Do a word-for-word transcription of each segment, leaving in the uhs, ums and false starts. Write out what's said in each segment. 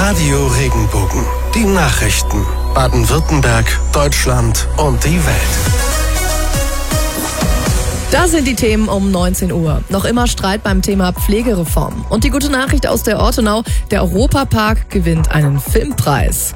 Radio Regenbogen. Die Nachrichten. Baden-Württemberg, Deutschland und die Welt. Da sind die Themen um neunzehn Uhr. Noch immer Streit beim Thema Pflegereform. Und die gute Nachricht aus der Ortenau, der Europapark gewinnt einen Filmpreis.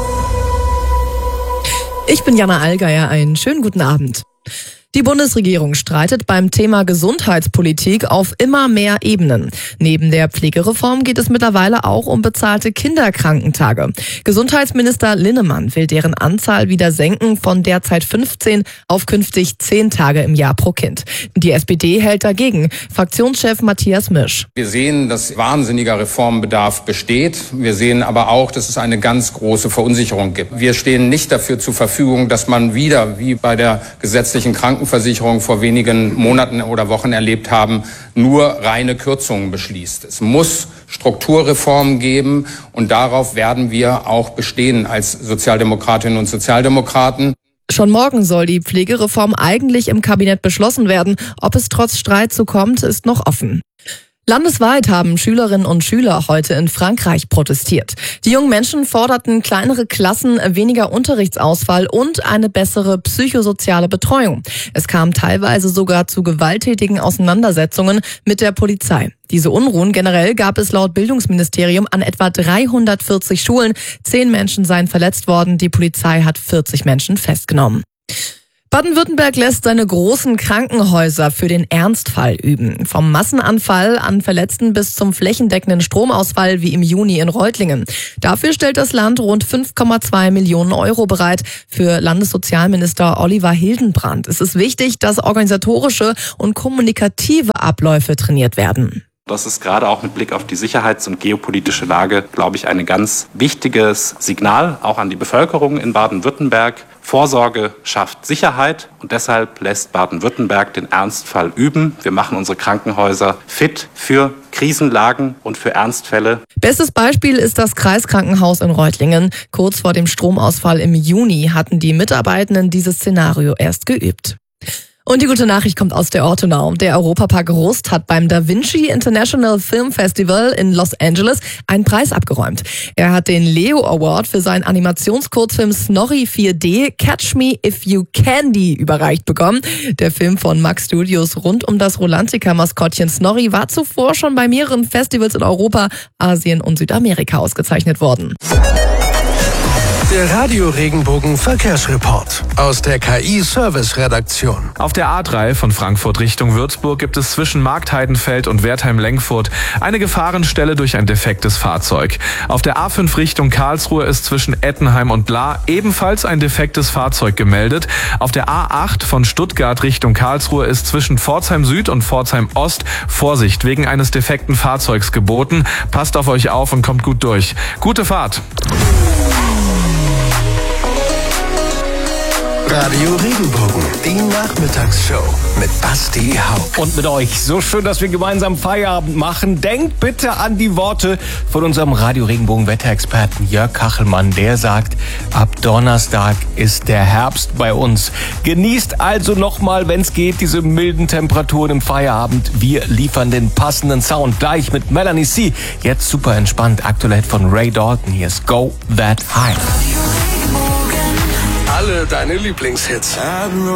Ich bin Jana Allgeier, einen schönen guten Abend. Die Bundesregierung streitet beim Thema Gesundheitspolitik auf immer mehr Ebenen. Neben der Pflegereform geht es mittlerweile auch um bezahlte Kinderkrankentage. Gesundheitsminister Linnemann will deren Anzahl wieder senken von derzeit fünfzehn auf künftig zehn Tage im Jahr pro Kind. Die S P D hält dagegen. Fraktionschef Matthias Misch. Wir sehen, dass wahnsinniger Reformbedarf besteht. Wir sehen aber auch, dass es eine ganz große Verunsicherung gibt. Wir stehen nicht dafür zur Verfügung, dass man wieder, wie bei der gesetzlichen Krankenversicherung vor wenigen Monaten oder Wochen erlebt haben, nur reine Kürzungen beschließt. Es muss Strukturreformen geben und darauf werden wir auch bestehen als Sozialdemokratinnen und Sozialdemokraten. Schon morgen soll die Pflegereform eigentlich im Kabinett beschlossen werden. Ob es trotz Streit so kommt, ist noch offen. Landesweit haben Schülerinnen und Schüler heute in Frankreich protestiert. Die jungen Menschen forderten kleinere Klassen, weniger Unterrichtsausfall und eine bessere psychosoziale Betreuung. Es kam teilweise sogar zu gewalttätigen Auseinandersetzungen mit der Polizei. Diese Unruhen generell gab es laut Bildungsministerium an etwa dreihundertvierzig Schulen. Zehn Menschen seien verletzt worden, die Polizei hat vierzig Menschen festgenommen. Baden-Württemberg lässt seine großen Krankenhäuser für den Ernstfall üben. Vom Massenanfall an Verletzten bis zum flächendeckenden Stromausfall wie im Juni in Reutlingen. Dafür stellt das Land rund fünf Komma zwei Millionen Euro bereit. Für Landessozialminister Oliver Hildenbrand ist es wichtig, dass organisatorische und kommunikative Abläufe trainiert werden. Das ist gerade auch mit Blick auf die sicherheits- und geopolitische Lage, glaube ich, ein ganz wichtiges Signal, auch an die Bevölkerung in Baden-Württemberg. Vorsorge schafft Sicherheit und deshalb lässt Baden-Württemberg den Ernstfall üben. Wir machen unsere Krankenhäuser fit für Krisenlagen und für Ernstfälle. Bestes Beispiel ist das Kreiskrankenhaus in Reutlingen. Kurz vor dem Stromausfall im Juni hatten die Mitarbeitenden dieses Szenario erst geübt. Und die gute Nachricht kommt aus der Ortenau. Der Europapark Rust hat beim Da Vinci International Film Festival in Los Angeles einen Preis abgeräumt. Er hat den Leo Award für seinen Animationskurzfilm Snorri vier D Catch Me If You Candy überreicht bekommen. Der Film von Max Studios rund um das Rolantica-Maskottchen Snorri war zuvor schon bei mehreren Festivals in Europa, Asien und Südamerika ausgezeichnet worden. Der Radio Regenbogen Verkehrsreport aus der K I-Service-Redaktion. Auf der A drei von Frankfurt Richtung Würzburg gibt es zwischen Marktheidenfeld und Wertheim-Lenkfurt eine Gefahrenstelle durch ein defektes Fahrzeug. Auf der A fünf Richtung Karlsruhe ist zwischen Ettenheim und Bla ebenfalls ein defektes Fahrzeug gemeldet. Auf der A acht von Stuttgart Richtung Karlsruhe ist zwischen Pforzheim Süd und Pforzheim Ost Vorsicht wegen eines defekten Fahrzeugs geboten. Passt auf euch auf und kommt gut durch. Gute Fahrt! Radio Regenbogen, die Nachmittagsshow mit Basti Hauck. Und mit euch. So schön, dass wir gemeinsam Feierabend machen. Denkt bitte an die Worte von unserem Radio Regenbogen Wetterexperten Jörg Kachelmann. Der sagt, ab Donnerstag ist der Herbst bei uns. Genießt also nochmal, wenn es geht, diese milden Temperaturen im Feierabend. Wir liefern den passenden Sound gleich mit Melanie C. Jetzt super entspannt. Aktuell von Ray Dalton. Hier ist Go That High. Alle deine Lieblingshits.